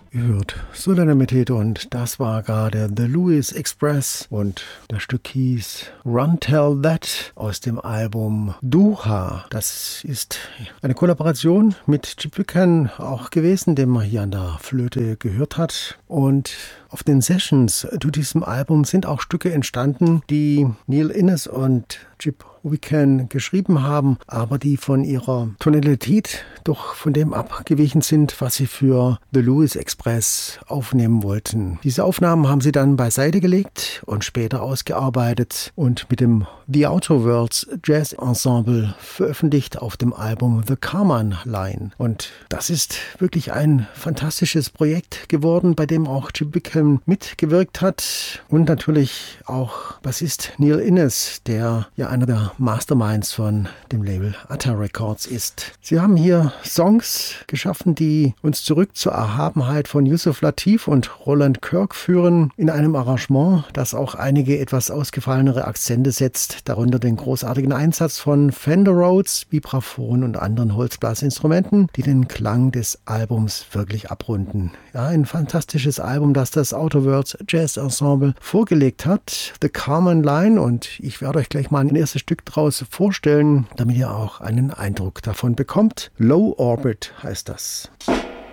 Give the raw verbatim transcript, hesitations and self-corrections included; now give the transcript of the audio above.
Gehört Solenität und das war gerade The Lewis Express und das Stück hieß Run Tell That aus dem Album Doha. Das ist eine Kollaboration mit Chip Buchan auch gewesen, den man hier an der Flöte gehört hat. Und auf den Sessions zu diesem Album sind auch Stücke entstanden, die Neil Innes und Chip Buchan geschrieben haben, aber die von ihrer Tonalität doch von dem abgewichen sind, was sie für The Lewis Express aufnehmen wollten. Diese Aufnahmen haben sie dann beiseite gelegt und später ausgearbeitet und mit dem The Outer Worlds Jazz Ensemble veröffentlicht auf dem Album The Carman Line. Und das ist wirklich ein fantastisches Projekt geworden, bei dem auch Chip Buchan mitgewirkt hat und natürlich auch Bassist Neil Innes, der ja einer der Masterminds von dem Label Atta Records ist. Sie haben hier Songs geschaffen, die uns zurück zur Erhabenheit von Yusuf Lateef und Roland Kirk führen, in einem Arrangement, das auch einige etwas ausgefallenere Akzente setzt, darunter den großartigen Einsatz von Fender Rhodes, Vibraphon und anderen Holzblasinstrumenten, die den Klang des Albums wirklich abrunden. Ja, ein fantastisches Album, das das Outer Worlds Jazz Ensemble vorgelegt hat, The Carman Line, und ich werde euch gleich mal ein erstes Stück draus vorstellen, damit ihr auch einen Eindruck davon bekommt. Low Orbit heißt das.